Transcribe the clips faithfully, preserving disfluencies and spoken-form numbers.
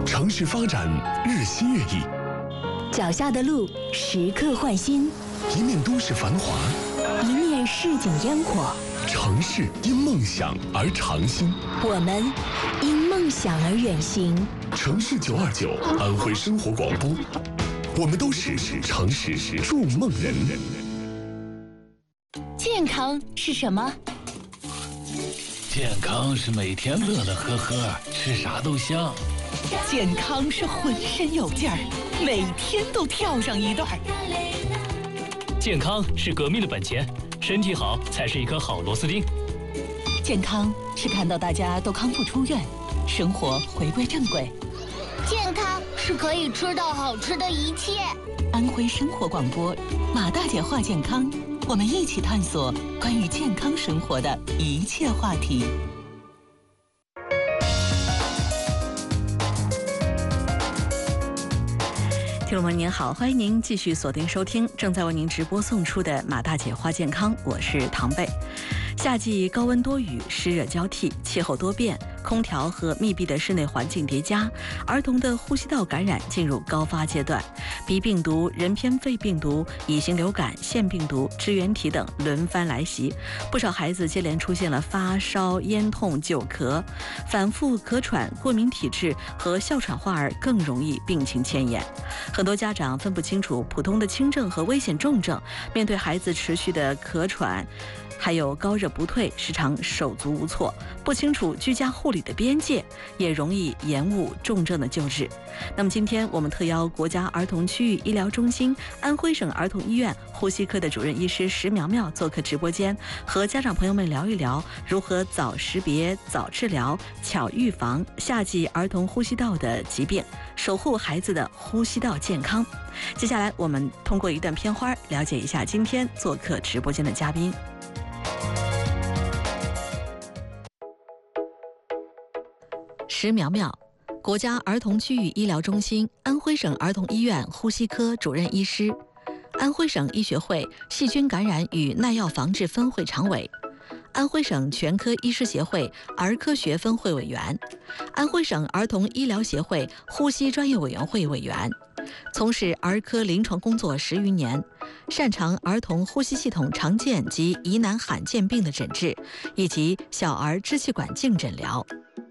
城市发展日新月异， 脚下的路时刻换新， 一面都市繁华， 一面市井烟火。 城市因梦想而长新， 我们因梦想而远行。 城市九二九，安徽生活广播，我们都是城市筑梦人。 健康是什么？ 健康是每天乐乐呵呵，吃啥都香。 健康是浑身有劲儿，每天都跳上一段。 健康是革命的本钱，身体好才是一颗好螺丝钉。 健康是看到大家都康复出院，生活回归正轨。 健康是可以吃到好吃的一切。 安徽生活广播，马大姐话健康，我们一起探索关于健康生活的一切话题。 听众朋友您好，欢迎您继续锁定收听正在为您直播送出的马大姐话健康，我是唐贝。夏季高温多雨，湿热交替，气候多变，空调和密闭的室内环境叠加，儿童的呼吸道感染进入高发阶段，鼻病毒、人偏肺病毒、乙型流感、腺病毒、支原体等轮番来袭，不少孩子接连出现了发烧、咽痛、久咳，反复咳喘、过敏体质和哮喘患儿更容易病情迁延。很多家长分不清楚普通的轻症和危险重症，面对孩子持续的咳喘还有高热不退，时常手足无措，不清楚居家护理的边界，也容易延误重症的救治。那么今天我们特邀国家儿童区域医疗中心安徽省儿童医院呼吸科的主任医师石苗苗做客直播间，和家长朋友们聊一聊如何早识别、早治疗、巧预防夏季儿童呼吸道的疾病，守护孩子的呼吸道健康。接下来我们通过一段片花了解一下今天做客直播间的嘉宾。石苗苗，国家儿童区域医疗中心安徽省儿童医院呼吸科主任医师，安徽省医学会细菌感染与耐药防治分会常委，安徽省全科医师协会儿科学分会委员，安徽省儿童医疗协会呼吸专业委员会委员，从事儿科临床工作十余年，擅长儿童呼吸系统常见及疑难罕见病的诊治，以及小儿支气管镜诊疗。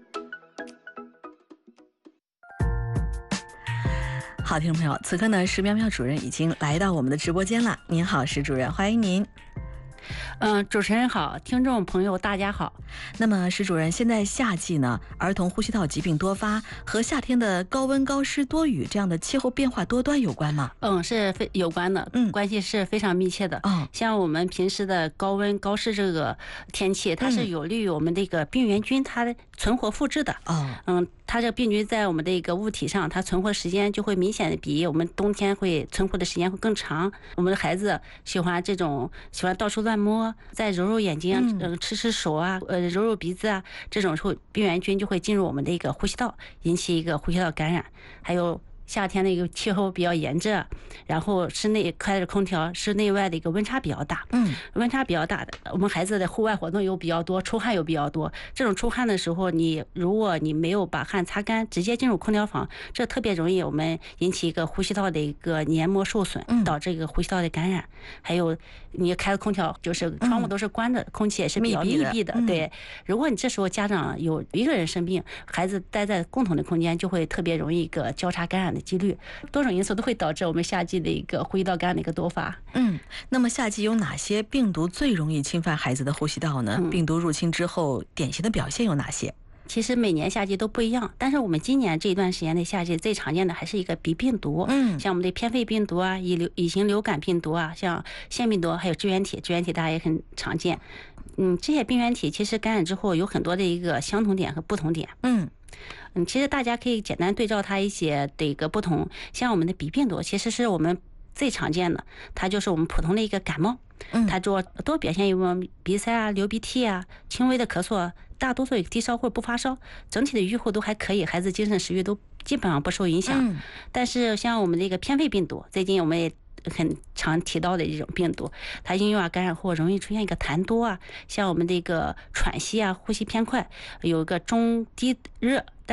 好，听众朋友，此刻呢，石苗苗主任已经来到我们的直播间了。您好，石主任，欢迎您。 嗯，主持人好，听众朋友大家好。 那么石主任，现在夏季呢，儿童呼吸道疾病多发，和夏天的高温高湿多雨这样的气候变化多端有关吗？ 嗯，是非有关的，嗯，关系是非常密切的。 哦， 像我们平时的高温高湿这个天气，它是有利于我们这个病原菌它存活复制的。 哦， 嗯，它这个病菌在我们的一个物体上，它存活时间就会明显的比我们冬天会存活的时间会更长。我们的孩子喜欢这种喜欢到处乱摸，再揉揉眼睛，嗯、呃，吃吃手啊，呃，揉揉鼻子啊，这种时候病原菌就会进入我们的一个呼吸道，引起一个呼吸道感染。还有夏天的一个气候比较炎热，然后室内开着空调，室内外的一个温差比较大， 嗯， 温差比较大的，我们孩子的户外活动又比较多，出汗又比较多。这种出汗的时候，你如果你没有把汗擦干，直接进入空调房，这特别容易我们引起一个呼吸道的一个黏膜受损，导致一个呼吸道的感染。还有你开空调，就是窗户都是关着，空气也是比较密闭的，对。如果你这时候家长有一个人生病，孩子待在共同的空间，就会特别容易一个交叉感染的几率，多种因素都会导致我们夏季的一个呼吸道感染的一个多发。 嗯，那么夏季有哪些病毒最容易侵犯孩子的呼吸道呢？嗯、病毒入侵之后，典型的表现有哪些？ 其实每年夏季都不一样，但是我们今年这一段时间的夏季最常见的还是一个鼻病毒，嗯，像我们的偏肺病毒啊、乙流乙型流感病毒啊，像腺病毒，还有支原体，支原体大家也很常见。嗯，这些病原体其实感染之后有很多的一个相同点和不同点。嗯。嗯，其实大家可以简单对照它一些的一个不同，像我们的鼻病毒，其实是我们最常见的，它就是我们普通的一个感冒，它主要多表现于我们鼻塞啊、流鼻涕啊、轻微的咳嗽，大多数有低烧或者不发烧，整体的预后都还可以，孩子精神食欲都基本上不受影响。嗯、但是像我们这个偏肺病毒，最近我们也很常提到的一种病毒，它因为啊感染后容易出现一个痰多啊，像我们这个喘息啊、呼吸偏快，有一个中低热，但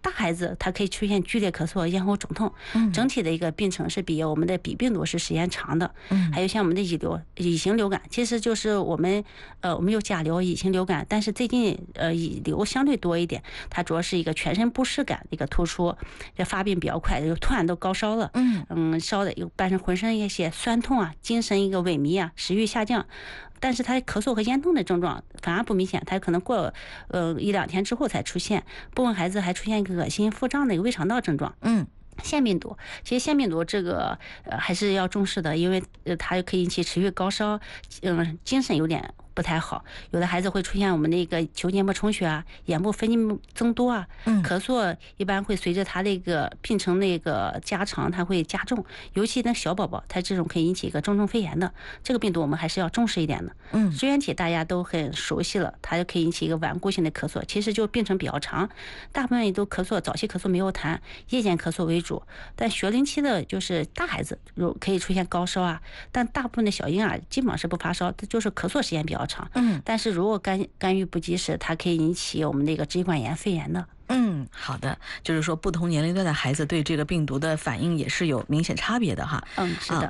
大孩子他可以出现剧烈咳嗽、咽喉肿痛，嗯，整体的一个病程是比我们的鼻病毒是时间长的。嗯，还有像我们的乙流、乙型流感，其实就是我们呃我们有甲流、乙型流感，但是最近呃乙流相对多一点，它主要是一个全身不适感一个突出，这发病比较快，就突然都高烧了，嗯嗯，烧的有伴上浑身一些酸痛啊，精神一个萎靡啊，食欲下降。但是他咳嗽和咽痛的症状反而不明显，他可能过呃一两天之后才出现。部分孩子还出现一个恶心、腹胀的一个胃肠道症状。嗯。腺病毒，其实腺病毒这个呃还是要重视的，因为呃它可以引起持续高烧，嗯、呃，精神有点不太好。有的孩子会出现我们那个球黏膜充血啊，眼部分泌增多啊，嗯，咳嗽一般会随着他那个病程那个加长，它会加重。尤其那小宝宝，他这种可以引起一个中症肺炎的这个病毒，我们还是要重视一点的。嗯，支原体大家都很熟悉了，它就可以引起一个顽固性的咳嗽，其实就病程比较长，大部分也都咳嗽，早期咳嗽没有痰，夜间咳嗽为主。但学龄期的就是大孩子有可以出现高烧啊，但大部分的小婴儿基本上是不发烧，就是咳嗽时间比较长。嗯，但是如果干干预不及时，它可以引起我们那个支气管炎、肺炎的。 嗯，好的，就是说不同年龄段的孩子对这个病毒的反应也是有明显差别的哈。 嗯，是的。